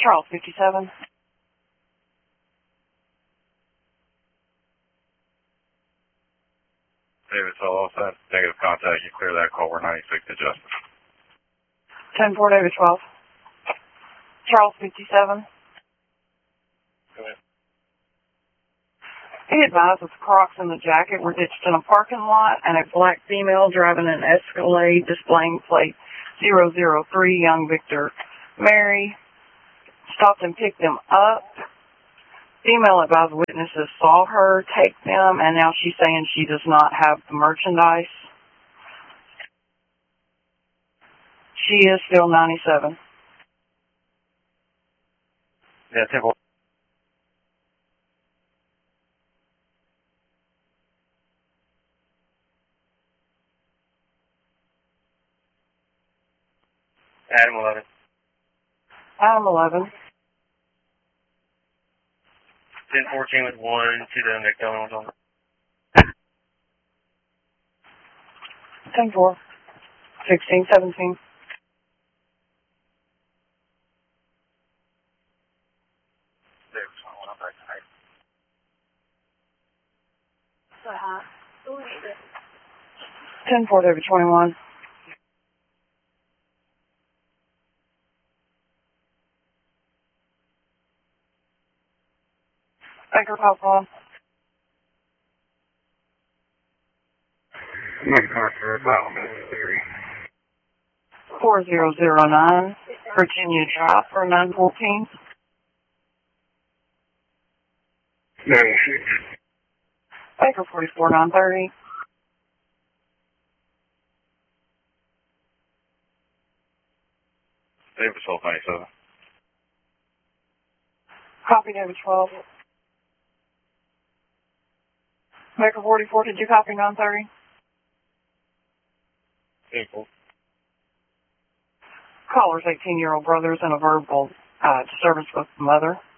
Charles 57. David, so all set. Negative contact. You clear that call. We're 96 to Justice. 10-4, David 12. Charles 57. Go ahead. He advised that the Crocs and the jacket were ditched in a parking lot, and a black female driving an Escalade displaying plate 003 Young Victor Mary stopped and picked them up. Female advised witnesses saw her take them, and now she's saying she does not have the merchandise. She is still 97. Yeah, 10-4. Adam 11. Adam 11. 10-14 with 1 to the McDonald's on. 10-4. 16, 17. David, 21. I'm back tonight. 10-4, David 21. Baker Papa. Make contact about Mississippi. 4009. Virginia Drive for 914. 96. Baker 44 930. David, 1297. Copy David 12. Baker 44, did you copy 930? 10-4. Caller's 18-year-old brother is in a verbal disturbance with the mother.